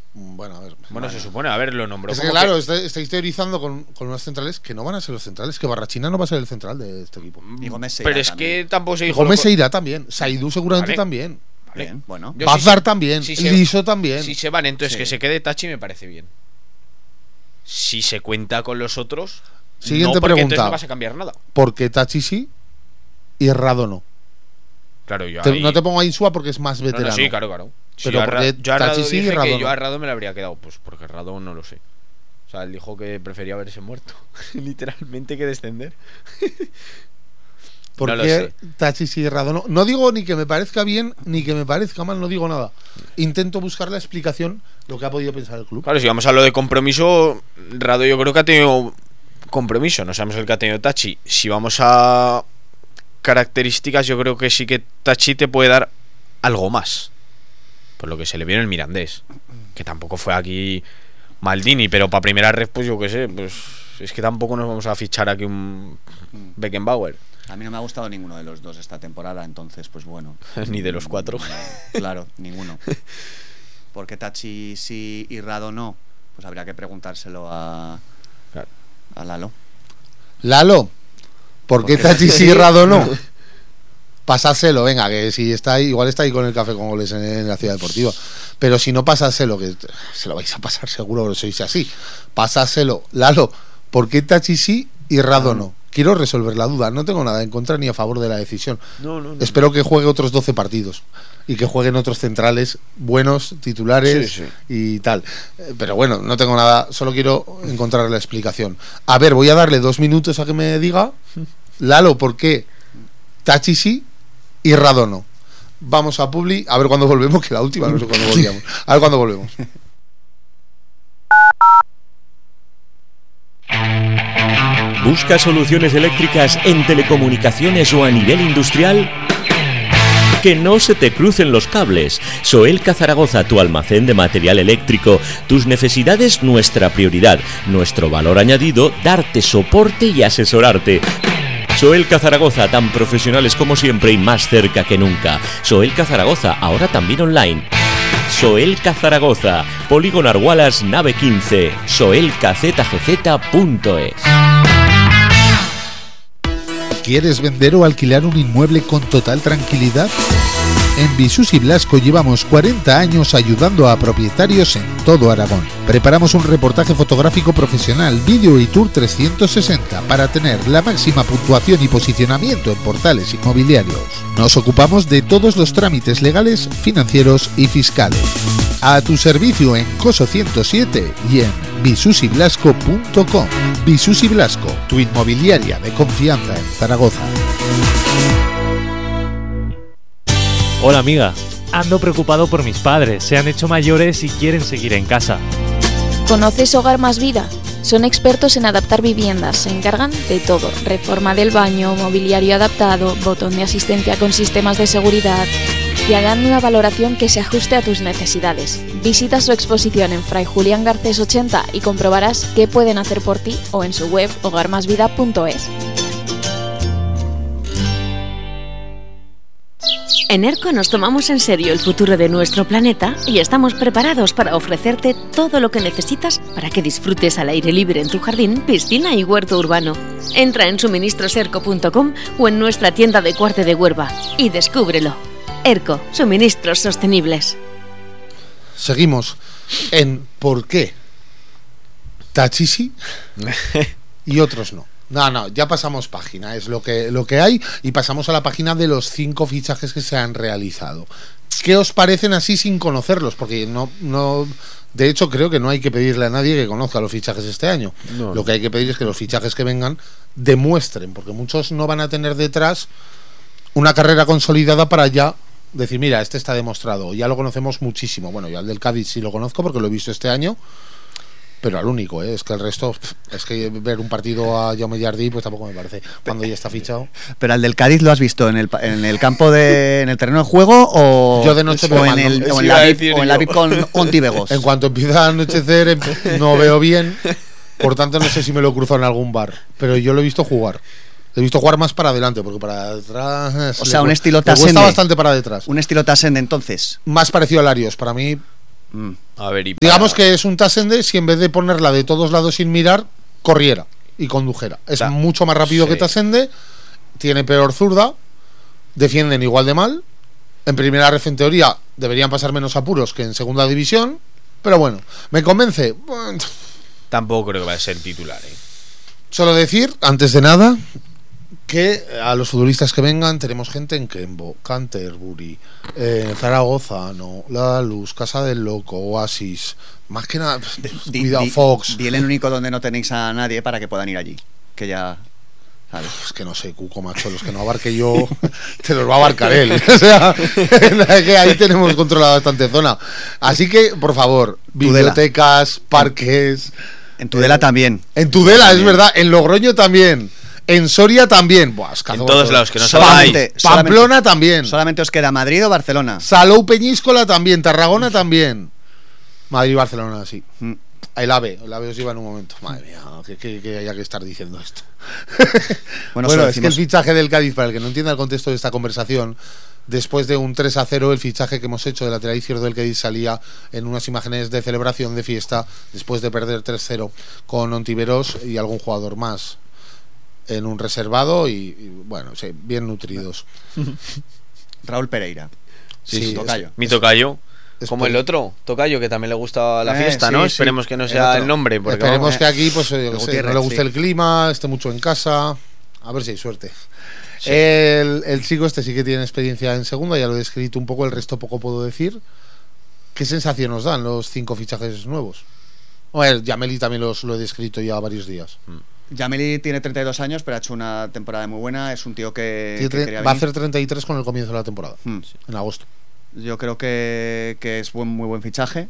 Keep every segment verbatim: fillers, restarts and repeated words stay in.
Bueno, a ver. Bueno, bueno, se supone, a ver, lo nombró. Es que claro, que... estáis teorizando con, con unos centrales que no van a ser los centrales, que Barrachina no va a ser el central de este equipo. Y Gómez se irá Pero es también. que tampoco se dijo. Gómez loco. se irá también. Saidú seguramente Vale. también. Vale. Bien, bueno. Yo Bazar si también. Si Liso se, también. Si se van, entonces Sí. que se quede Tachi me parece bien. Si se cuenta con los otros. Siguiente no, porque pregunta. entonces no vas a cambiar nada. Porque Tachi sí y Rado no. Claro, yo Te, ahí... no te pongo a Insua porque es más No, veterano. no, sí, claro, claro. Sí, Pero yo a Ra- porque yo a Rado Tachi sí y dije Rado que no. yo a Rado me lo habría quedado. Pues porque Rado no lo sé. O sea, él dijo que prefería haberse muerto. Literalmente que descender. ¿Por No lo qué sé. Tachi sí y Rado no? No digo ni que me parezca bien ni que me parezca mal, no digo nada. Intento buscar la explicación, lo que ha podido pensar el club. Claro, si vamos a lo de compromiso, Rado yo creo que ha tenido compromiso. No sabemos el que ha tenido Tachi. Si vamos a características, yo creo que sí que Tachi te puede dar algo más. Por lo que se le vio en el Mirandés. Que tampoco fue aquí Maldini, pero para primera red, pues yo qué sé, pues es que tampoco nos vamos a fichar aquí un Beckenbauer. A mí no me ha gustado ninguno de los dos esta temporada, entonces, pues bueno. Ni de los cuatro. Claro, ninguno. Porque Tachi sí y Rado no, pues habría que preguntárselo a, Claro. a Lalo. Lalo, ¿por qué Porque Tachi Tachi sí y sí. Rado no? Pasáselo, venga, que si está ahí, igual está ahí con el café con goles en, en la Ciudad Deportiva. Pero si no, pasáselo, que se lo vais a pasar seguro que sois así. Pasáselo. Lalo, ¿por qué Tachi sí y Rado no? Quiero resolver la duda. No tengo nada en contra ni a favor de la decisión. No, no, no. Espero que juegue otros doce partidos y que jueguen otros centrales buenos, titulares Sí, sí. y tal. Eh, Pero bueno, no tengo nada. Solo quiero encontrar la explicación. A ver, voy a darle dos minutos a que me diga, Lalo, ¿por qué Tachi sí y Rado no? Vamos a Publi, a ver cuándo volvemos, que la última no sé cuándo volvíamos. A ver cuándo volvemos. ¿Busca soluciones eléctricas en telecomunicaciones o a nivel industrial? Que no se te crucen los cables. Soelca Zaragoza, tu almacén de material eléctrico. Tus necesidades, nuestra prioridad. Nuestro valor añadido, darte soporte y asesorarte. Soelca Zaragoza, tan profesionales como siempre y más cerca que nunca. Soelca Zaragoza, ahora también online. Soelca Zaragoza, Polígono Argualas, nave quince, soelca z g z punto es. ¿Quieres vender o alquilar un inmueble con total tranquilidad? En Visus y Blasco llevamos cuarenta años ayudando a propietarios en todo Aragón. Preparamos un reportaje fotográfico profesional, vídeo y tour trescientos sesenta para tener la máxima puntuación y posicionamiento en portales inmobiliarios. Nos ocupamos de todos los trámites legales, financieros y fiscales. A tu servicio en Coso ciento siete y en visus y blasco punto com. Visus y Blasco, tu inmobiliaria de confianza en Zaragoza. Hola amiga, ando preocupado por mis padres, se han hecho mayores y quieren seguir en casa. ¿Conoces Hogar Más Vida? Son expertos en adaptar viviendas, se encargan de todo, reforma del baño, mobiliario adaptado, botón de asistencia con sistemas de seguridad. Te harán una valoración que se ajuste a tus necesidades. Visita su exposición en Fray Julián Garcés ochenta y comprobarás qué pueden hacer por ti o en su web hogar más vida punto es. En ERCO nos tomamos en serio el futuro de nuestro planeta y estamos preparados para ofrecerte todo lo que necesitas para que disfrutes al aire libre en tu jardín, piscina y huerto urbano. Entra en suministros erco punto com o en nuestra tienda de Cuarte de Huerva y descúbrelo. ERCO, suministros sostenibles. Seguimos en ¿por qué Tachi sí y otros no? No, no, ya pasamos página, es lo que, lo que hay, y pasamos a la página de los cinco fichajes que se han realizado. ¿Qué os parecen así sin conocerlos? Porque no, no, de hecho creo que no hay que pedirle a nadie que conozca los fichajes este año. No. Lo que hay que pedir es que los fichajes que vengan demuestren, porque muchos no van a tener detrás una carrera consolidada para ya decir, mira, este está demostrado, ya lo conocemos muchísimo. Bueno, yo al del Cádiz sí lo conozco porque lo he visto este año, pero al único, ¿eh? Es que el resto, es que ver un partido a Jaume Jardí pues tampoco me parece, cuando ya está fichado. Pero al del Cádiz lo has visto en el, en el campo de, en el terreno de juego o, yo de noche o, en, el, o, en la V I P, o en la V I P con Ontivegos. En cuanto empieza a anochecer no veo bien, por tanto no sé si me lo cruzo en algún bar, pero yo lo he visto jugar. He visto jugar más para adelante, porque para atrás... O sea, un le, estilo le Tasende. cuesta bastante para detrás. Un estilo Tasende, entonces. Más parecido a Larios, para mí Mm. A ver, y Digamos para- que es un Tassende si en vez de ponerla de todos lados sin mirar, corriera y condujera. Es Ta- mucho más rápido sí. que Tassende, tiene peor zurda, defienden igual de mal. En primera ref, en teoría, deberían pasar menos apuros que en segunda división. Pero bueno, ¿me convence? Bueno, Tampoco creo que vaya a ser titular, ¿eh? solo decir, antes de nada, que a los futbolistas que vengan tenemos gente en Kembo, Canterbury, eh, Zaragoza, no, La Luz, Casa del Loco, Oasis, más que nada, Di- cuidado, di- Fox. di el único donde no tenéis a nadie para que puedan ir allí. Que ya. ¿Sabes? Es que no sé, Cuco, macho, los que no abarque yo, te los va a abarcar él. O sea, que ahí tenemos controlada bastante zona. Así que, por favor, Tudela. bibliotecas, parques. En Tudela eh, también. En Tudela, También. es verdad. En Logroño también. En Soria también. Buah, es que En hacemos todos todo. lados, que no Pam- salga ahí. Solamente- Pamplona también. Solamente os queda Madrid o Barcelona. Salou Peñíscola también. Tarragona también. Madrid y Barcelona, sí. Mm. El AVE, el AVE os iba en un momento. Madre mía, que, que, que haya que estar diciendo esto. Bueno, Bueno, solo es que el decimos- fichaje del Cádiz, para el que no entienda el contexto de esta conversación, después de un tres a cero, el fichaje que hemos hecho de lateral izquierdo del Cádiz salía en unas imágenes de celebración, de fiesta, después de perder tres cero con Ontiveros y algún jugador más en un reservado y, y, bueno, sí, bien nutridos. Raúl Pereira. Sí, Sí, tocayo. Mi tocayo. Es Como por- el otro, tocayo, que también le gusta la Eh, fiesta, sí, ¿no? sí. Esperemos que no El sea otro. el nombre, porque Esperemos vamos- que aquí pues, eh, yo qué sé, Gutiérrez, no le guste sí. el clima, esté mucho en casa. A ver si hay suerte. Sí. El, el chico este sí que tiene experiencia en segunda, ya lo he descrito un poco, el resto poco puedo decir. ¿Qué sensación nos dan los cinco fichajes nuevos? A ver, Yameli también los, lo he descrito ya varios días. Yameli tiene treinta y dos años, pero ha hecho una temporada muy buena. Es un tío que, Tiene que tre- quería va a venir. hacer treinta y tres con el comienzo de la temporada, Hmm. en agosto. Yo creo que, que es buen, muy buen fichaje.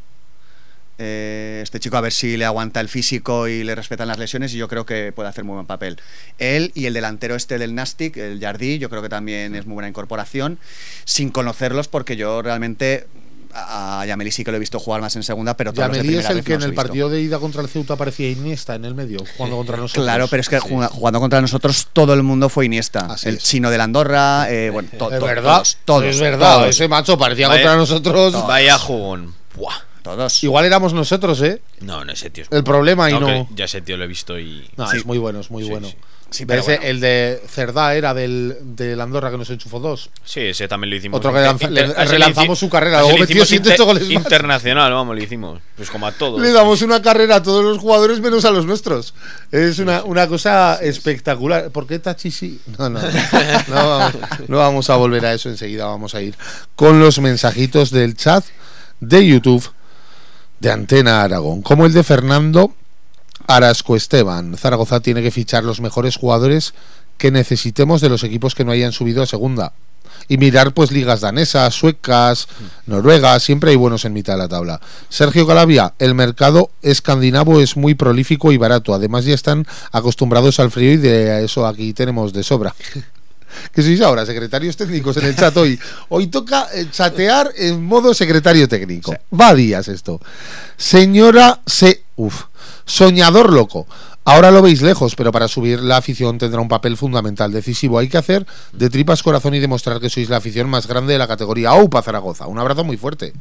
Eh, este chico a ver si le aguanta el físico y le respetan las lesiones y yo creo que puede hacer muy buen papel. Él y el delantero este del Nastic, el Jardí, yo creo que también es muy buena incorporación, sin conocerlos porque yo realmente a Yameli sí que lo he visto jugar más en segunda, pero todos los de Yameli es primera el vez que no en los he el visto. partido de ida contra el Ceuta parecía Iniesta en el medio, jugando contra nosotros. Claro, pero es que Sí. jugando, jugando contra nosotros todo el mundo fue Iniesta. Así el es. chino del Andorra, eh, bueno, to- Es to- verdad, todos, todos, es verdad. todos, Ese macho parecía Vaya- contra nosotros. Vaya jugón. Buah. todos. Igual éramos nosotros, ¿eh? No, no, ese tío es El problema y No, no. que ya ese tío lo he visto y. No, Sí. es muy bueno, es muy Sí, bueno. sí. Sí, Pero pero ese- bueno. el de Cerdá era del, del Andorra que nos enchufó dos. Sí, ese también lo hicimos. Otro que Inter- lanza- le- inter- a ese relanzamos le hici- su carrera, a ese luego le metió hicimos siete inter- goles más. Internacional, vamos, lo hicimos. Pues como a todos. Le damos una carrera a todos los jugadores menos a los nuestros. Es una, una cosa espectacular. ¿Por qué Tachi sí? No, no, no, no, vamos, no vamos a volver a eso enseguida. Vamos a ir con los mensajitos del chat de YouTube de Antena Aragón, como el de Fernando Arasco Esteban. Zaragoza tiene que fichar los mejores jugadores que necesitemos de los equipos que no hayan subido a segunda y mirar pues ligas danesas, suecas, noruegas, siempre hay buenos en mitad de la tabla. Sergio Calavia, el mercado escandinavo es muy prolífico y barato, además ya están acostumbrados al frío y de eso aquí tenemos de sobra. ¿Qué sois ahora? Secretarios técnicos en el chat hoy. Hoy toca eh, chatear en modo secretario técnico. Va a días esto. Señora Se... Uf. Soñador loco. Ahora lo veis lejos, pero para subir la afición tendrá un papel fundamental, decisivo. Hay que hacer de tripas corazón y demostrar que sois la afición más grande de la categoría. ¡Aupa, Zaragoza! Un abrazo muy fuerte.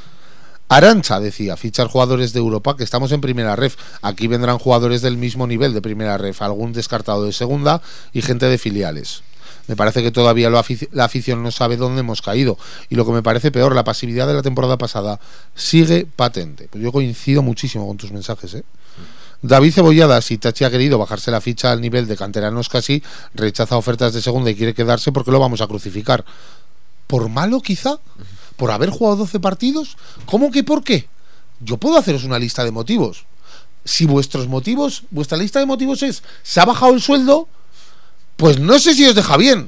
Arancha decía, fichar jugadores de Europa, que estamos en primera ref. Aquí vendrán jugadores del mismo nivel de primera ref, algún descartado de segunda y gente de filiales. Me parece que todavía lo afici- la afición no sabe dónde hemos caído. Y lo que me parece peor, la pasividad de la temporada pasada sigue patente. Pues yo coincido muchísimo con tus mensajes, ¿eh? David Cebollada, si Tachi ha querido bajarse la ficha al nivel de canteranos casi, rechaza ofertas de segunda y quiere quedarse porque lo vamos a crucificar. ¿Por malo quizá? ¿Por haber jugado doce partidos? ¿Cómo que por qué? Yo puedo haceros una lista de motivos. Si vuestros motivos, vuestra lista de motivos es, se ha bajado el sueldo, pues no sé si os deja bien.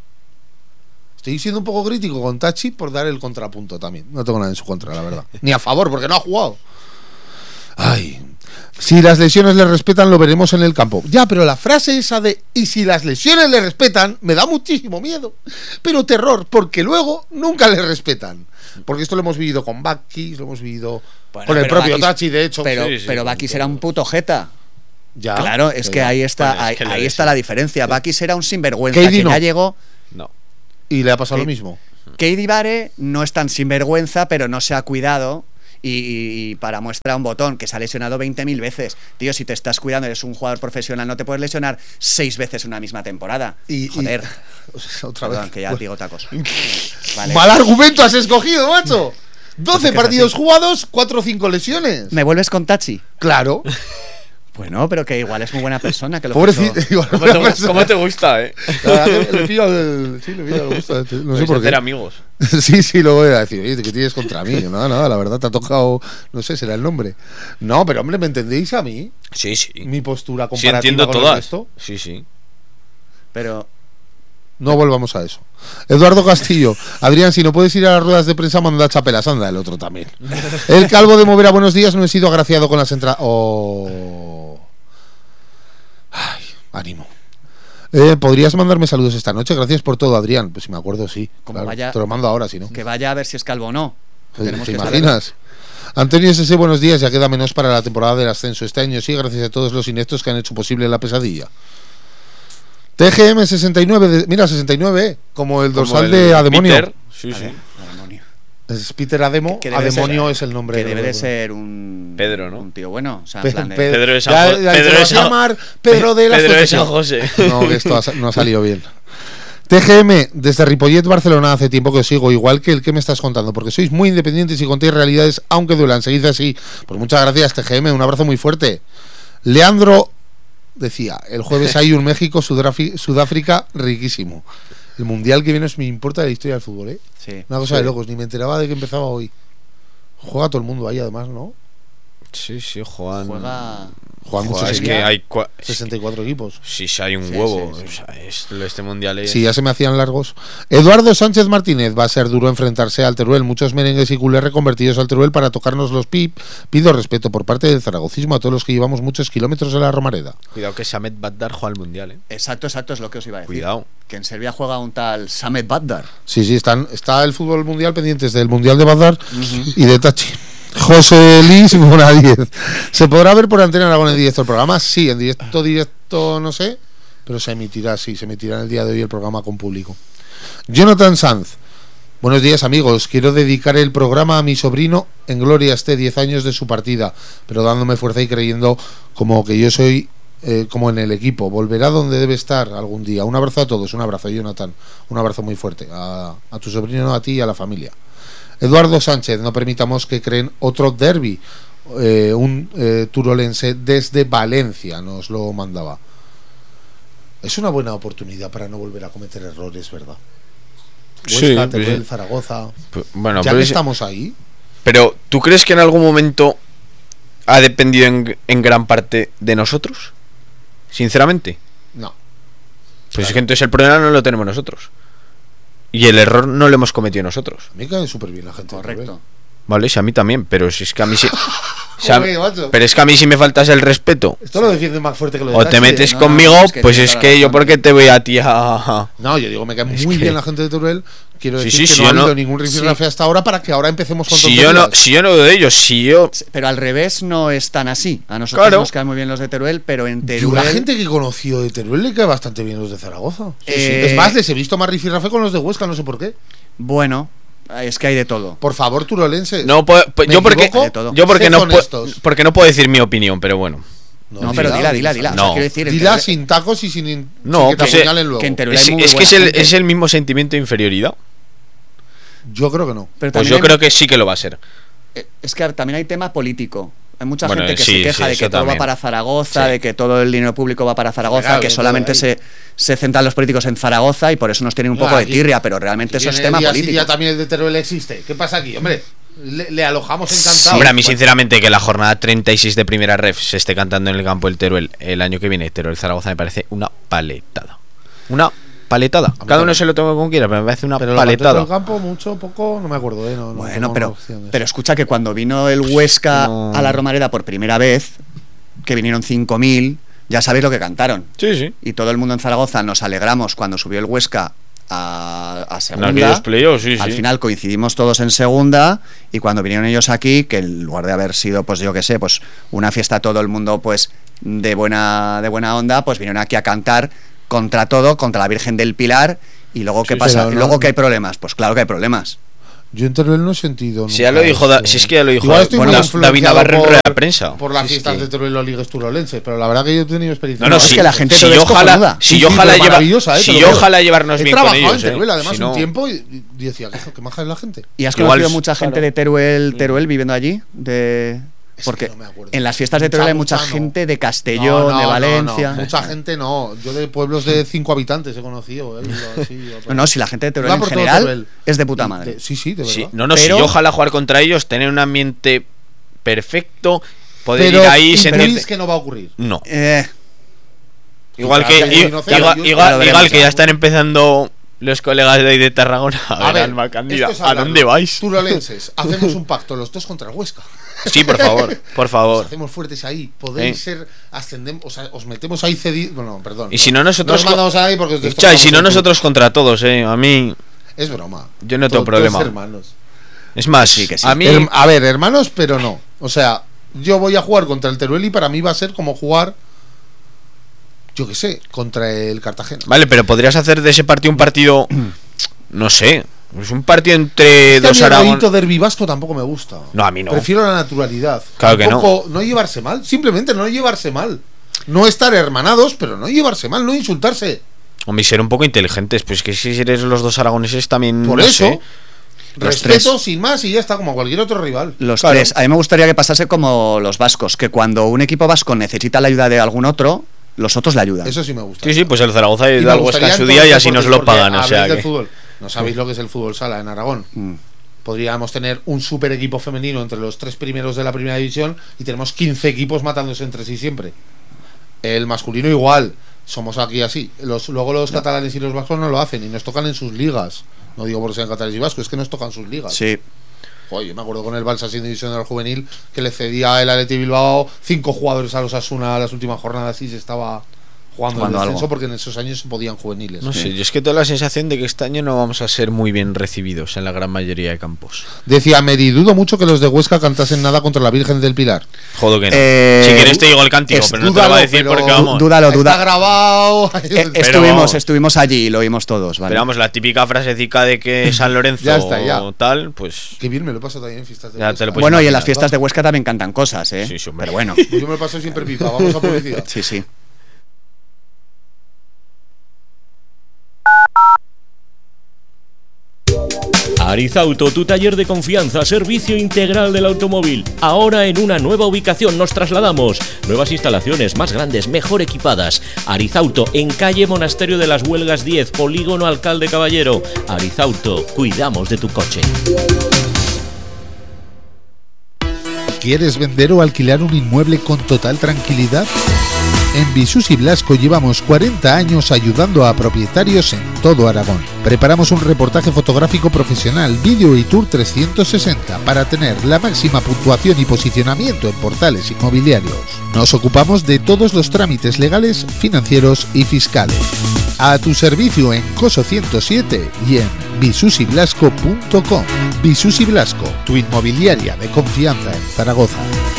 Estoy siendo un poco crítico con Tachi por dar el contrapunto también. No tengo nada en su contra, la verdad. Ni a favor, porque no ha jugado. Ay. Si las lesiones le respetan, lo veremos en el campo. Ya, pero la frase esa de y si las lesiones le respetan, me da muchísimo miedo. Pero terror, porque luego nunca le respetan. Porque esto lo hemos vivido con Bakis, lo hemos vivido Bueno, con el pero propio Bakis- Tachi, de hecho. Pero, Sí, sí, pero con Bakis todo. era un puto jeta. Ya, Claro, es que pero- ahí está, Bueno, es ahí, que le ahí ves, está sí. la diferencia. Bakis era un sinvergüenza Keidi que no. ya llegó. No. Y le ha pasado Sí. lo mismo. Keidi Bare no es tan sinvergüenza, pero no se ha cuidado Y, y para muestra un botón que se ha lesionado veinte mil veces. Tío, si te estás cuidando, eres un jugador profesional, no te puedes lesionar seis veces en una misma temporada. Y, Joder. Y, o sea, otra Perdón, vez. que ya Bueno. digo otra cosa. Vale. Mal argumento has escogido, macho. doce Pues es que es partidos así. jugados, cuatro o cinco lesiones. ¿Me vuelves con Tachi? Claro. Bueno, pero que igual es muy buena persona. Que lo Pobrecito. fichó. Igual, ¿Cómo buena te, persona. cómo te gusta, eh? La verdad que le pillo el- Sí, le pillo, le gusta. No sé Vais a por qué. hacer amigos. Sí, sí, lo voy a decir. Oye, ¿qué tienes contra mí? Nada, nada, la verdad te ha tocado. No sé, será el nombre. No, pero hombre, ¿me entendéis a mí? Sí, sí. Mi postura Sí, comparativa entiendo con el todas. resto. Sí, sí. Pero No volvamos a eso. Eduardo Castillo. Adrián, si no puedes ir a las ruedas de prensa, manda chapelas. Anda, el otro también. El calvo de Movera, buenos días. No he sido agraciado con las entradas. Oh. Ay, ánimo. Eh, ¿Podrías mandarme saludos esta noche? Gracias por todo, Adrián. Pues si me acuerdo, sí. Como Claro. vaya- Te lo mando ahora, si no. que vaya a ver si es calvo o no. ¿Te Tenemos que saber. imaginas? Antonio S S, buenos días. Ya queda menos para la temporada del ascenso. Este año sí, gracias a todos los ineptos que han hecho posible la pesadilla. T G M sesenta y nueve, de- mira, sesenta y nueve, eh, como el dorsal Como el de Ademonio. Peter. Sí, sí. Demonio. Es Peter Ademo, Que debe Ademonio ser- es el nombre. Que debe de del- ser un. Pedro, ¿no? Un tío bueno. O sea, en Pe- plan de. Pedro, Pedro de San Ya- Jo- ya Pedro se de va a San- llamar Pedro de la Pedro de Asociación. San José. No, que esto ha sa- no ha salido bien. T G M, desde Ripollet, Barcelona, hace tiempo que os sigo, igual que el que me estás contando, porque sois muy independientes y contáis realidades, aunque duelan. Seguid así. Pues muchas gracias, T G M, un abrazo muy fuerte. Leandro decía, el jueves hay un México-Sudáfrica Sudáfrica riquísimo. El mundial que menos me importa de la historia del fútbol, ¿eh? Sí. Una cosa Sí. de locos, ni me enteraba de que empezaba hoy. Juega todo el mundo ahí, además, ¿no? Sí, sí, Juan. Juega. Juegan Joder, muchos es que equipos, hay. cua- sesenta y cuatro equipos. Sí, sí, hay un Sí, huevo. sí, sí. O sea, es- este mundial es. Sí, ya se me hacían largos. Eduardo Sánchez Martínez, va a ser duro enfrentarse al Teruel. Muchos merengues y culés reconvertidos al Teruel para tocarnos los pip. Pido respeto por parte del zaragocismo a todos los que llevamos muchos kilómetros de la Romareda. Cuidado que Samet Badar juega al mundial, eh. Exacto, exacto, es lo que os iba a decir. Cuidado. Que en Serbia juega un tal Samet Badar. Sí, sí, están, está el fútbol mundial pendientes del Mundial de Badar y de Tachi. José Luis Bonadiez. ¿Se podrá ver por Antena Aragón en directo el programa? Sí, en directo, directo, no sé. Pero se emitirá, sí, se emitirá en el día de hoy el programa con público. Jonathan Sanz. Buenos días, amigos. Quiero dedicar el programa a mi sobrino. En gloria esté diez años de su partida, pero dándome fuerza y creyendo como que yo soy eh, como en el equipo. Volverá donde debe estar algún día. Un abrazo a todos, un abrazo, Jonathan. Un abrazo muy fuerte a, a tu sobrino, a ti y a la familia. Eduardo Sánchez, no permitamos que creen otro derbi. Eh, un eh, turolense desde Valencia nos lo mandaba. Es una buena oportunidad para no volver a cometer errores, ¿verdad? Sí, Huesca, pues Teruel, sí. Zaragoza. Pues, bueno, Ya pero, que es- estamos ahí, pero ¿tú crees que en algún momento ha dependido en, en gran parte de nosotros? Sinceramente. no. Pues Claro. es que entonces el problema no lo tenemos nosotros. Y el error no lo hemos cometido nosotros. A mí cae súper bien la gente. de Correcto. Teruel. Vale, sí, a mí también, pero si es que a mí sí. o sea, Joder, macho. pero es que a mí si me faltas el respeto Esto lo defiende más fuerte que lo de o te Tachi, metes ¿eh? no, conmigo, no, es que pues tiene es toda que la yo razón. porque te voy a ti a... No, yo digo, me cae Es muy que- bien la gente de Teruel. Quiero Sí, decir sí, que sí, no ha yo habido no- ningún sí. rifirrafe hasta ahora para que ahora empecemos con Si yo tonterías. no, si yo no dudo de ellos, si yo... Pero al revés no es tan así. A nosotros Claro. nos caen muy bien los de Teruel, pero en Yo, Teruel. la gente que conoció de Teruel le cae bastante bien los de Zaragoza. Sí, sí. Eh, Es más, les he visto más rifirrafe con los de Huesca, no sé por qué. Bueno, es que hay de todo. Por favor, turolenses. No puedo- pues ¿Me yo porque equivoco? De todo. yo porque Sed no puedo, honestos. porque no puedo decir mi opinión, pero bueno. No, pero dila, dila, dila. O sea, No. quiero decir, en Dila Teruel- sin tacos y sin, in- No, sin que te que se- apuñalen luego. que en Teruel Es, hay muy es que buena es el, gente. es el mismo sentimiento de inferioridad. Yo creo que no. Pero Pues también yo hay- creo que sí que lo va a ser. eh, es que también hay tema político. Hay mucha Bueno, gente que sí, se queja sí, de que eso todo también. va para Zaragoza, Sí. de que todo el dinero público va para Zaragoza, Claro, que todo solamente ahí. se, se centran los políticos en Zaragoza y por eso nos tienen un No, poco de aquí- tirria, pero realmente eso es Viene tema día sí, político. día también el de Teruel existe. ¿Qué pasa aquí? Hombre, le, le alojamos encantados. Hombre, a mí Bueno, sinceramente que la jornada treinta y seis de primera ref se esté cantando en el campo del Teruel el año que viene, Teruel Zaragoza, me parece una paletada. Una paletada. mí Cada también. uno se lo toma como quiera, pero me parece una pero lo cantó paletada. en el campo, mucho, poco, no me acuerdo, ¿eh? No, no Bueno, tengo pero, noción de pero eso. escucha que cuando vino el Huesca No. a la Romareda por primera vez, que vinieron cinco mil, ya sabéis lo que cantaron. Sí, sí. Y todo el mundo en Zaragoza nos alegramos cuando subió el Huesca a, a En segunda. aquellos playoffs, sí, Al sí. final coincidimos todos en segunda y cuando vinieron ellos aquí, que en lugar de haber sido, pues yo qué sé, pues una fiesta todo el mundo pues de buena, de buena onda, pues vinieron aquí a cantar contra todo, contra la Virgen del Pilar y luego qué Sí, pasa, pero y no- luego que hay problemas, pues claro que hay problemas. Yo en Teruel no he sentido. Si ya lo dijo, da, si es que ya lo dijo Igual estoy bueno, muy David influenciado Navarro en por- rueda de prensa. Por las Si es fiestas que- de Teruel o Ligues turolenses, pero la verdad que yo he tenido experiencia. No, no, es si, que la gente si todo yo es ojalá, cojonuda. si Sí, yo sí, ojalá pero lleva, maravillosa, eh, si te lo yo digo. ojalá llevarnos He bien con trabajado ellos, en Teruel eh. además Si no- un tiempo y, y decía, ¿qué, qué maja es la gente? ¿Y has Igual conocido es- mucha gente claro. de Teruel, Teruel viviendo allí? De... Es Porque que no me acuerdo. en las fiestas de Mucha, Teruel hay mucha mucha no. gente de Castellón, No, no, de no, Valencia. no, mucha gente no. Yo de pueblos de cinco habitantes he conocido. Eh, y así, No, no, si la gente de Teruel Va en por todo general Teruel. es de puta Y madre. de- sí, sí, de verdad. Sí, no, no, Pero- si yo ojalá jugar contra ellos, tener un ambiente perfecto, poder Pero ir ahí y intuís sentirte. que no va a ocurrir. No. Eh, Igual Ya, que, ya, ya, i- no sé, igual, yo- igual- ya lo veremos, igual que ya. ya están empezando los colegas de ahí de Tarragona a, A ver, ver, Alma Cándida, esto es ¿a hablarlo. dónde vais? Turolenses, hacemos un pacto los dos contra el Huesca. Sí, por favor, por Os favor. hacemos fuertes ahí. Podéis Sí. ser, ascendemos, o sea, os metemos ahí cedidos. Bueno, perdón. Y si no nosotros os mandamos ahí porque os Cha, y destrozamos si no el club. nosotros contra todos, eh, a mí Es broma. yo no tengo To- problema. todos hermanos. Es más, Sí, que sí. a mí Herm- a ver, hermanos, pero no. O sea, yo voy a jugar contra el Teruel y para mí va a ser como jugar, yo qué sé, contra el Cartagena. vale, pero podrías hacer de ese partido un partido no sé, es un partido entre Es que a dos mí el Aragón. rollito derbi vasco tampoco me gusta. No, a mí no. Prefiero la naturalidad. Claro que Tampoco, no llevarse mal, simplemente no llevarse mal. No estar hermanados, pero no llevarse mal, no insultarse. Hombre, y ser un poco inteligentes, pues que si eres los dos aragoneses también Por no eso, sé. Los respeto tres. sin más y ya está, como cualquier otro rival. Los Claro. tres. A mí me gustaría que pasase como los vascos, que cuando un equipo vasco necesita la ayuda de algún otro, los otros le ayudan. Eso sí me gusta. Sí, sí, pues el Zaragoza Y y me el Huesca gustaría en su en día todos y los así nos deportes, lo pagan, porque o sea habláis del que fútbol. No sabéis lo que es el fútbol sala en Aragón. Mm. Podríamos tener un super equipo femenino entre los tres primeros de la primera división y tenemos quince equipos matándose entre sí siempre. El masculino igual, somos aquí así. Los, luego los catalanes y los vascos no lo hacen y nos tocan en sus ligas. No digo por sean catalanes y vascos, es que nos tocan sus ligas. Sí. Joder, yo me acuerdo con el Balsa sin división del juvenil que le cedía el Athletic Bilbao cinco jugadores a los Asuna las últimas jornadas y se estaba jugando, Jugando el descenso algo. porque en esos años se podían juveniles. no sé, yo es que tengo la sensación de que este año no vamos a ser muy bien recibidos en la gran mayoría de campos. Decía Meri, dudo mucho que los de Huesca cantasen nada contra la Virgen del Pilar. Jodo que no. Eh, si quieres te digo el cántico, es- pero no te lo voy a decir dúdalo, porque pero- vamos. Dúdalo, Está duda. grabado. Eh, Pero- estuvimos, estuvimos allí y lo oímos todos, ¿vale? Pero vamos, la típica frasecica de que San Lorenzo Ya está, ya. o tal, pues Qué bien me lo paso también en fiestas de Ya Huesca. te lo puedes bueno, y en imaginar, las fiestas de Huesca también cantan cosas, ¿eh? Sí, sí, hombre. Pero bueno, Pues yo me lo paso siempre pipa. Vamos a publicidad. sí, sí. Arizauto, tu taller de confianza, servicio integral del automóvil. Ahora en una nueva ubicación nos trasladamos. Nuevas instalaciones, más grandes, mejor equipadas. Arizauto, en calle Monasterio de las Huelgas diez, Polígono Alcalde Caballero. Arizauto, cuidamos de tu coche. ¿Quieres vender o alquilar un inmueble con total tranquilidad? En Visus y Blasco llevamos cuarenta años ayudando a propietarios en todo Aragón. Preparamos un reportaje fotográfico profesional, vídeo y tour trescientos sesenta para tener la máxima puntuación y posicionamiento en portales inmobiliarios. Nos ocupamos de todos los trámites legales, financieros y fiscales. A tu servicio en Coso ciento siete y en visus y blasco punto com. Visus y Blasco, tu inmobiliaria de confianza en Zaragoza.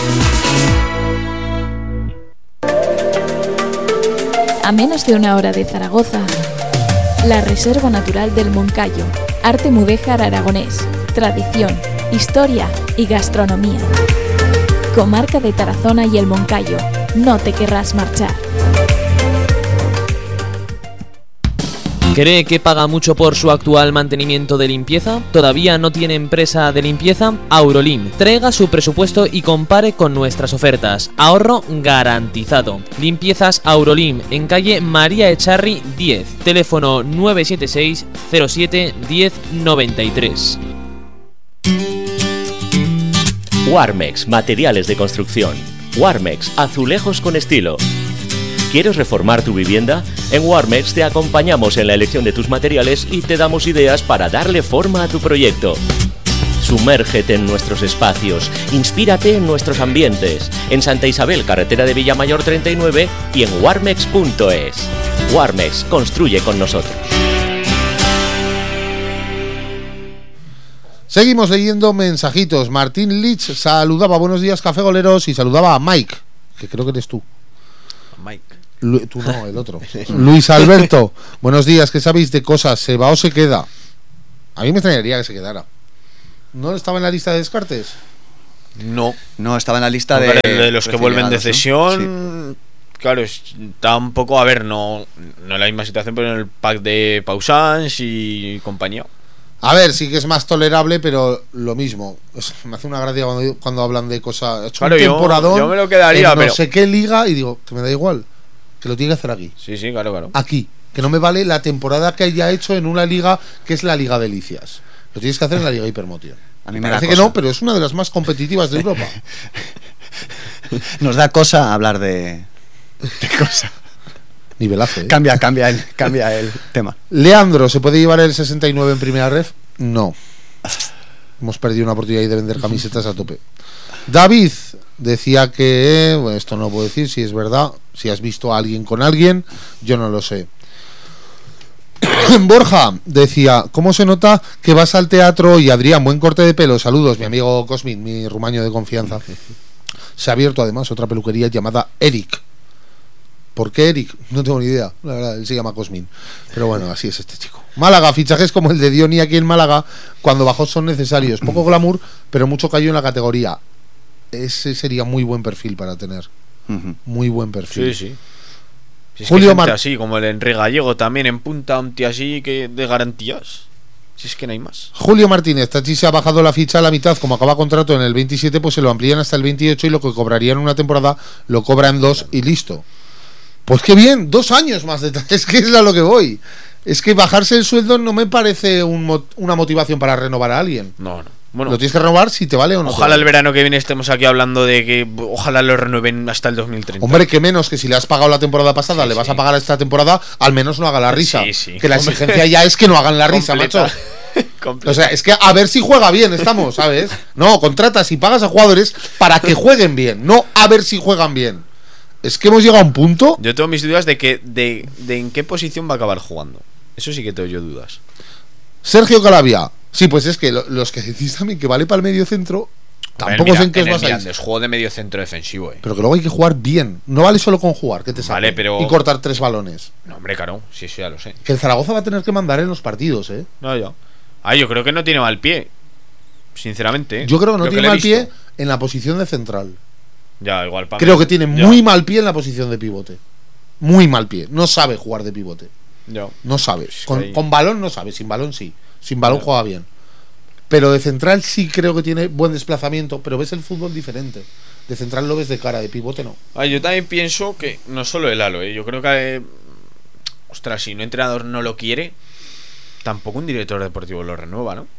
A menos de una hora de Zaragoza, la Reserva Natural del Moncayo, arte mudéjar aragonés, tradición, historia y gastronomía. Comarca de Tarazona y el Moncayo, no te querrás marchar. ¿Cree que paga mucho por su actual mantenimiento de limpieza? ¿Todavía no tiene empresa de limpieza? Aurolim, traiga su presupuesto y compare con nuestras ofertas. Ahorro garantizado. Limpiezas Aurolim, en calle María Echarri diez, teléfono nueve siete seis cero siete diez noventa y tres. Warmex, materiales de construcción. Warmex, azulejos con estilo. ¿Quieres reformar tu vivienda? En Warmex te acompañamos en la elección de tus materiales y te damos ideas para darle forma a tu proyecto. Sumérgete en nuestros espacios, inspírate en nuestros ambientes. En Santa Isabel, carretera de Villamayor treinta y nueve y en warmex punto es. Warmex, construye con nosotros. Seguimos leyendo mensajitos. Martín Lich saludaba, buenos días, café goleros, y saludaba a Mike, que creo que eres tú. Mike. Lu- tú no, el otro. Luis Alberto, buenos días, ¿qué sabéis de cosas? ¿Se va o se queda? A mí me extrañaría que se quedara. ¿No estaba en la lista de descartes? No. No, estaba en la lista No, de, de los que recién vuelven de llegados, ¿no? cesión. Sí. Claro, está un poco, a ver, no, no la misma situación, pero en el pack de Pausans y compañía. A ver, sí que es más tolerable, pero lo mismo. Es- me hace una gracia cuando, cuando hablan de cosas. He hecho Claro, un yo- temporadón yo me lo quedaría, en no pero- sé qué liga y digo, que me da igual. Que lo tiene que hacer aquí. Sí, sí, claro, claro. Aquí. Que no me vale la temporada que haya hecho en una liga que es la Liga Delicias. Lo tienes que hacer en la Liga Hipermotion. A mí me da Parece que cosa. no, pero es una de las más competitivas de Europa. Nos da cosa hablar de, de cosa. Nivelazo, ¿eh? Cambia, cambia el, cambia el tema. Leandro, ¿se puede llevar el sesenta y nueve en primera ref? No. Hemos perdido una oportunidad de vender camisetas a tope. David decía que, bueno, esto no lo puedo decir si es verdad, si has visto a alguien con alguien, yo no lo sé. Borja decía, ¿cómo se nota que vas al teatro? Y Adrián, buen corte de pelo, saludos, mi amigo Cosmin, mi rumaño de confianza. Se ha abierto además otra peluquería llamada Eric. ¿Por qué Eric? No tengo ni idea, la verdad, él se llama Cosmin. Pero bueno, así es este chico. Málaga, fichajes como el de Dioni aquí en Málaga, cuando bajó son necesarios. Poco glamour, pero mucho cayó en la categoría. Ese sería muy buen perfil para tener. Ujú. Muy buen perfil. Sí, sí. Si es Julio que gente Mar- así, como el Enrique Gallego también en punta, un tío así que de garantías. Si es que no hay más. Julio Martínez, Tachi se ha bajado la ficha a la mitad, como acaba contrato en el veintisiete, pues se lo amplían hasta el veintiocho y lo que cobraría en una temporada lo cobra en dos y listo. Pues qué bien, dos años más de Tachi, es que es a lo que voy. Es que bajarse el sueldo no me parece un mo- una motivación para renovar a alguien. No, no. Bueno, Lo tienes que renovar si te vale o no. te ojalá vale. el verano que viene estemos aquí hablando de que ojalá lo renueven hasta el dos mil treinta. Hombre, que menos que si le has pagado la temporada pasada, Sí, le vas sí. a pagar esta temporada, al menos no haga la risa. Sí, sí. Que la Hombre. exigencia ya es que no hagan la risa, Completa. macho. Completa. O sea, es que a ver si juega bien, estamos, ¿sabes? No, contratas y pagas a jugadores para que jueguen bien, no a ver si juegan bien. Es que hemos llegado a un punto. Yo tengo mis dudas de que de, de en qué posición va a acabar jugando. Eso sí que tengo yo dudas. Sergio Calavia. Sí, pues es que lo- los que decís también que vale para el medio centro, tampoco Mira, sé en qué os el basáis. Mirandés, juego de medio centro defensivo, eh. Pero que luego hay que jugar bien. No vale solo con jugar, que te Vale, saquen pero- y cortar tres balones. No, hombre, claro, sí, eso ya lo sé. Que el Zaragoza va a tener que mandar en los partidos, ¿eh? No, ya. Ah, yo creo que no tiene mal pie. Sinceramente. ¿eh? Yo creo que no Lo tiene le he mal pie visto. en la posición de central. Ya, igual para Creo que tiene muy mal pie en la posición de pivote. Muy mal pie. No sabe jugar de pivote. Ya. No sabe. Pues Con, ahí- con balón no sabe. Sin balón sí. Sin balón Ya. juega bien. Pero de central sí creo que tiene buen desplazamiento. Pero ves el fútbol diferente. De central lo ves de cara, de pivote no. Ah, yo también pienso que no solo el halo, ¿eh? Yo creo que. eh, ostras, si un entrenador no lo quiere, tampoco un director deportivo lo renueva, ¿no?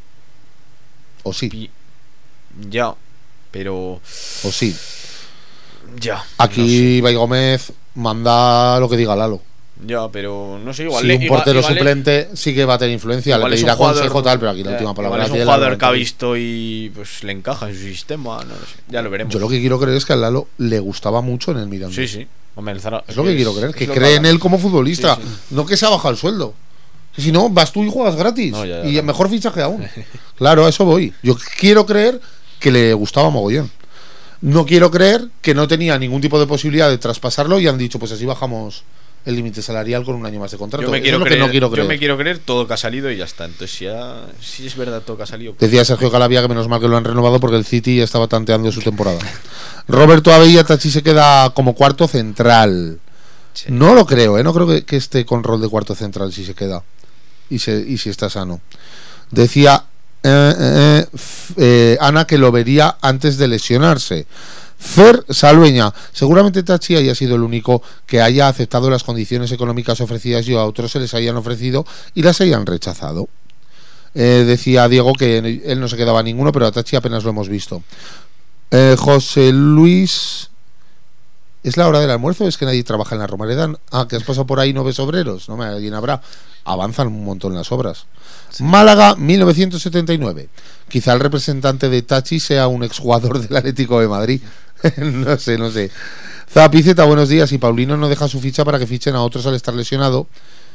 O sí. Pi- Ya. Pero. O sí. Ya. Aquí Ibai Gómez manda lo que diga Lalo. no sé. Ya, pero no sé, igual. Si le- un igual- portero igual le- suplente sí que va a tener influencia. igual Le es un pedirá jugador- consejo tal, pero aquí la ya, última palabra igual es un tiene jugador la- que ha visto y pues le encaja en su sistema. No lo sé. Ya lo veremos. Yo lo que quiero creer es que a Lalo le gustaba mucho en el Mirandés. Sí, sí. Hombre, el Zara- Es lo que quiero creer, es que lo cree en haga. él como futbolista, Sí, sí. no que se ha bajado el sueldo. Que si no, vas tú y juegas gratis. No, ya, ya, y claro. mejor fichaje aún. Claro, a eso voy. Yo quiero creer que le gustaba mogollón. No quiero creer que no tenía ningún tipo de posibilidad de traspasarlo y han dicho, pues así bajamos el límite salarial con un año más de contrato. Yo me, Eso quiero es lo creer, que no quiero creer. yo me quiero creer todo que ha salido y ya está. Entonces, ya, si es verdad todo que ha salido. pues- Decía Sergio Calavia que menos mal que lo han renovado porque el City ya estaba tanteando su temporada. Roberto Abella, Tachi se queda como cuarto central. Sí. No lo creo, ¿eh? No creo que, que esté con rol de cuarto central si se queda. Y, se, y si está sano. Decía eh, eh, f- eh, Ana que lo vería antes de lesionarse. Fer Salueña, seguramente Tachi haya sido el único que haya aceptado las condiciones económicas ofrecidas y a otros se les hayan ofrecido y las hayan rechazado. Eh, decía Diego que él no se quedaba ninguno, pero a Tachi apenas lo hemos visto. Eh, José Luis, ¿es la hora del almuerzo? ¿Es que nadie trabaja en la Romareda? Ah, que has pasado por ahí y no ves obreros. No me alguien habrá. Avanzan un montón las obras. Málaga, mil novecientos setenta y nueve. Quizá el representante de Tachi sea un exjugador del Atlético de Madrid. No sé, no sé. Zapiceta, buenos días. Y Paulino no deja su ficha para que fichen a otros al estar lesionado.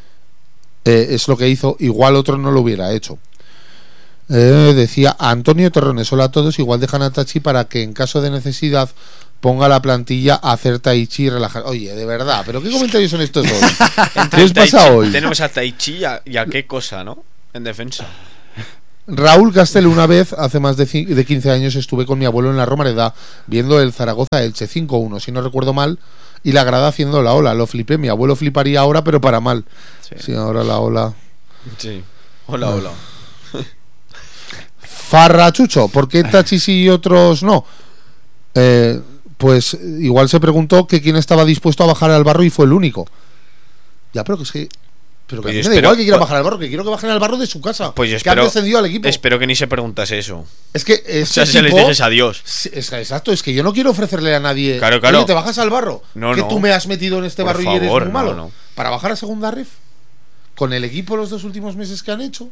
Eh, es lo que hizo. Igual otro no lo hubiera hecho. Eh, decía Antonio Terrones, hola a todos. Igual dejan a Tachi para que en caso de necesidad ponga la plantilla a hacer tai chi y relajar. Oye, de verdad, ¿pero qué comentarios son estos hoy? ¿Qué os Tai pasa Chi- hoy? Tenemos a Taichi y a, y a qué cosa, ¿no? En defensa. Raúl Castel, una vez, hace más de, ci- de quince años, estuve con mi abuelo en la Romareda viendo el Zaragoza-Elche cinco uno, si no recuerdo mal, y la grada haciendo la ola. Lo flipé. Mi abuelo fliparía ahora, pero para mal. Sí, sí, ahora la ola. Sí. Hola, hola. Farrachucho, ¿por qué Tachi sí y otros no? Eh, pues igual se preguntó que quién estaba dispuesto a bajar al barro y fue el único. Ya, pero que es que... Pero que Pues a mí yo me da espero- igual que quieran pues- bajar al barro, que quiero que bajen al barro de su casa. Pues yo que han espero, descendido al equipo. espero que ni se preguntase eso. Es que O este sea, se les tipo- dices adiós. Sí, es- exacto, es que yo no quiero ofrecerle a nadie. Claro, claro. Oye, ¿te bajas al barro? No, que no. tú me has metido en este Por barro y eres favor, muy malo. no, no. Para bajar a segunda ref. Con el equipo los dos últimos meses que han hecho.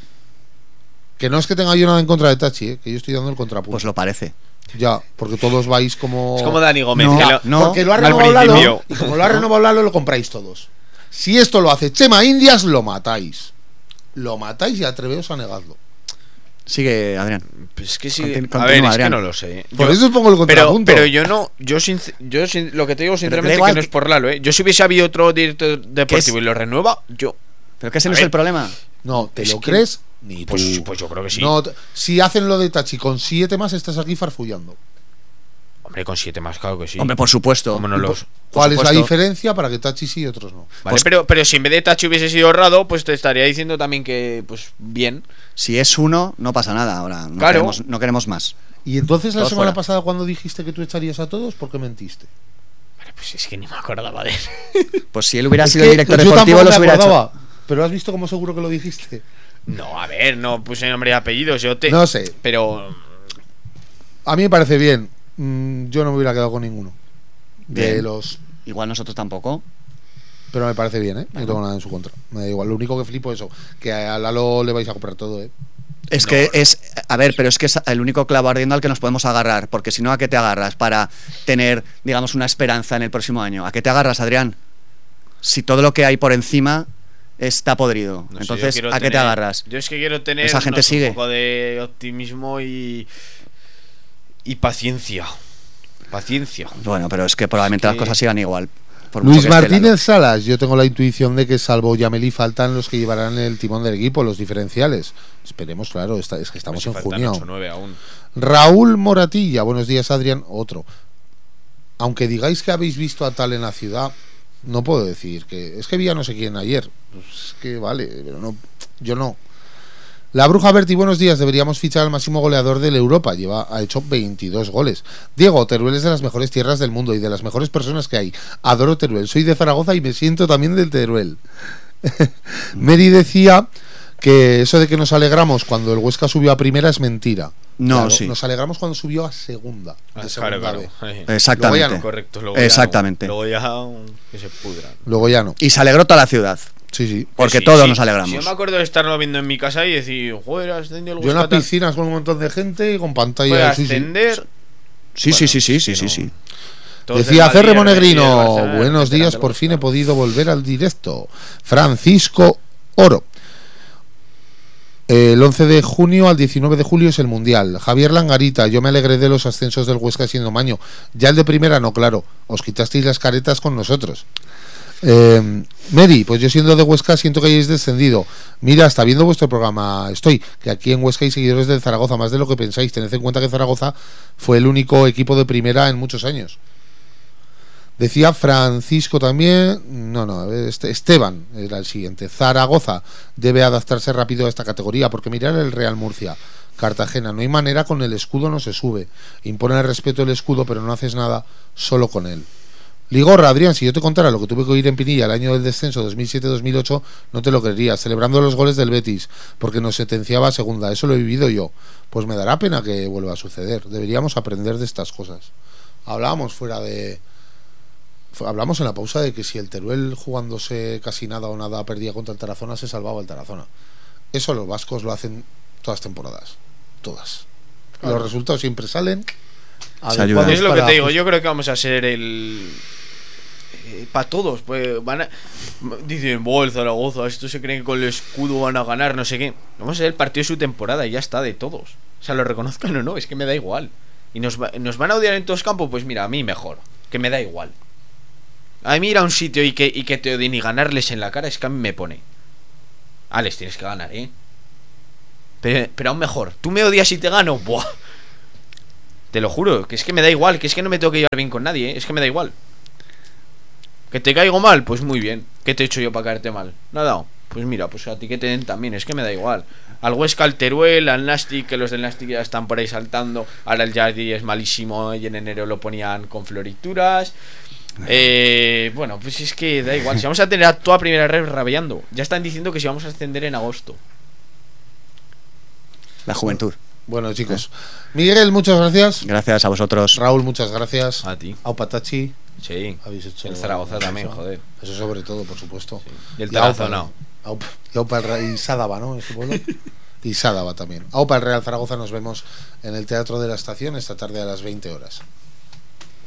Que no es que tenga yo nada en contra de Tachi, ¿eh? Que yo estoy dando el contrapunto. Pues lo parece. Ya, porque todos vais como. Es como Dani Gómez. No, que lo- no. Porque lo ha al renovado Lalo. principio. Y como lo ha renovado Lalo, lo compráis todos. Si esto lo hace Chema Indias, lo matáis. Lo matáis y atreveos a negarlo. Sigue, Adrián. Pues es que sí. Contin- a continúa, ver, es Adrián. que no lo sé. Por Yo- eso os pongo el pero, contrapunto. pero yo no. Yo, sinc- yo sin- lo que te digo sinceramente igual que no que- es por Lalo, ¿eh? Yo si hubiese habido otro director deportivo es? y lo renueva, yo. Pero que ese A no es ver. el problema. No, ¿te Es lo que- crees? Ni tú. Pues, pues yo creo que sí. No, t- si hacen lo de Tachi con siete más, estás aquí farfullando. Hombre, con siete más, claro que sí. Hombre, por supuesto. ¿Cómo no los- ¿Cuál es la supuesto. diferencia para que Tachi sí y otros no? Vale, Pues- pero, pero si en vez de Tachi hubiese sido Rado, pues te estaría diciendo también que, pues, bien. Si es uno, no pasa nada. Ahora no, Claro. queremos, no queremos más. Y entonces la Todos semana fuera. pasada cuando dijiste que tú echarías a todos, ¿por qué mentiste? Vale, pues es que ni me acordaba de él. Pues si él hubiera Es sido que director yo deportivo, tampoco los me hubiera hecho. acordaba, pero has visto cómo seguro que lo dijiste. No, a ver, no puse nombre y apellidos. Yo te. No sé. Pero. A mí me parece bien. Mm, yo no me hubiera quedado con ninguno de Bien. los. Igual nosotros tampoco. Pero me parece bien, ¿eh? No tengo nada en su contra. Me da igual. Lo único que flipo es eso, que a Lalo le vais a comprar todo, ¿eh? Es No. que es. A ver, pero es que es el único clavo ardiendo al que nos podemos agarrar. Porque si no, ¿a qué te agarras para tener, digamos, una esperanza en el próximo año? ¿A qué te agarras, Adrián? Si todo lo que hay por encima está podrido. no sé, yo Entonces, quiero ¿a qué te tener- agarras? Yo es que quiero tener Esa gente no sé, sigue. un poco de optimismo y. Y paciencia. Paciencia. Bueno, pero es que probablemente Es las que- cosas sigan igual. por mucho Luis que esté Martínez Salas, yo tengo la intuición de que salvo Yameli faltan los que llevarán el timón del equipo, los diferenciales. Esperemos, claro, está- es que estamos Si en faltan junio. ocho o nueve aún. Raúl Moratilla, buenos días Adrián, otro. Aunque digáis que habéis visto a tal en la ciudad, no puedo decir que... Es que vi a no sé quién ayer. Pues es que vale, pero no, yo no. La Bruja Berti, buenos días. Deberíamos fichar al máximo goleador del Europa. Lleva, ha hecho veintidós goles. Diego, Teruel es de las mejores tierras del mundo y de las mejores personas que hay. Adoro Teruel. Soy de Zaragoza y me siento también del Teruel. Mary decía que eso de que nos alegramos cuando el Huesca subió a primera es mentira. No, Claro, sí. Nos alegramos cuando subió a segunda. Ah, De segunda claro, B. claro. Ahí. Exactamente. Luego ya no, Correcto. Luego ya no. Exactamente. Luego ya que se pudran. Luego ya no. Y se alegró toda la ciudad. Sí, sí. Porque Sí, todos sí. nos alegramos. Sí, yo me acuerdo de estarlo viendo en mi casa y decir, joder, has ascendido el Yo en las Huesca, tal". piscinas con un montón de gente y con Puede pantalla. Sí, sí. ascender. Sí, sí, sí, sí, sí, sí, no. sí. Todos Decía del Madrid, Cerre el Madrid, el Monegrino, Barcelona, buenos etcétera, días, del por fin he Huesca. podido volver al directo. Francisco Oro. El once de junio al diecinueve de julio es el Mundial. Javier Langarita, yo me alegré de los ascensos del Huesca siendo maño. Ya el de primera no, claro. Os quitasteis las caretas con nosotros. Eh, Mary, pues yo siendo de Huesca siento que hayáis descendido. Mira, hasta viendo vuestro programa estoy, que aquí en Huesca hay seguidores del Zaragoza, más de lo que pensáis. Tened en cuenta que Zaragoza fue el único equipo de primera en muchos años. Decía Francisco también, no, no, este, Esteban era el siguiente. Zaragoza debe adaptarse rápido a esta categoría, porque mirar el Real Murcia, Cartagena, no hay manera, con el escudo no se sube. Impone el respeto el escudo, pero no haces nada solo con él. Ligorra, Adrián, si yo te contara lo que tuve que oír en Pinilla el año del descenso dos mil siete dos mil ocho, no te lo creerías, celebrando los goles del Betis, porque nos sentenciaba a segunda. Eso lo he vivido yo. Pues me dará pena que vuelva a suceder. Deberíamos aprender de estas cosas. Hablábamos fuera de... Hablamos en la pausa de que si el Teruel jugándose casi nada o nada perdía contra el Tarazona, se salvaba el Tarazona. Eso los vascos lo hacen todas las temporadas. Todas. Claro. Los resultados siempre salen. ayudan. Es lo que para te digo, ajust- yo creo que vamos a ser el... Eh, para todos, pues van a... Dicen, "Buah, el Zaragoza, estos se creen que con el escudo van a ganar, no sé qué". Vamos a ser el partido de su temporada y ya está, de todos. O sea, lo reconozcan o no, es que me da igual. Y nos, va- nos van a odiar en todos campos, pues mira, a mí mejor, que me da igual. A mí ir a un sitio y que, y que te odien y ganarles en la cara es que a mí me pone. Alex, tienes que ganar, ¿eh? Pero, pero aún mejor, tú me odias y te gano. Buah. Te lo juro, que es que me da igual, que es que no me tengo que llevar bien con nadie, ¿eh? Es que me da igual. ¿Que te caigo mal? Pues muy bien. ¿Qué te he hecho yo para caerte mal? Nada. Pues mira, pues a ti que te den también, es que me da igual. Al Huesca, al Teruel, al Nastic, que los del Nastic ya están por ahí saltando. Ahora el Jardy es malísimo y en enero lo ponían con florituras. Eh, bueno, pues es que da igual. Si vamos a tener a toda primera red rabiando. Ya están diciendo que si vamos a ascender en agosto. La juventud. Bueno, chicos. Miguel, muchas gracias. Gracias a vosotros. Raúl, muchas gracias. A ti. Aupa Tachi. Sí. Habéis hecho el Zaragoza también, eso. joder. Eso sobre todo, por supuesto. Sí. Y el y Aupa, Tarazona. Aupa, y Aupa el Real- y Sádava, ¿no? En su pueblo. Y Sádava también. Aupa el Real Zaragoza, nos vemos en el Teatro de la Estación esta tarde a las veinte horas.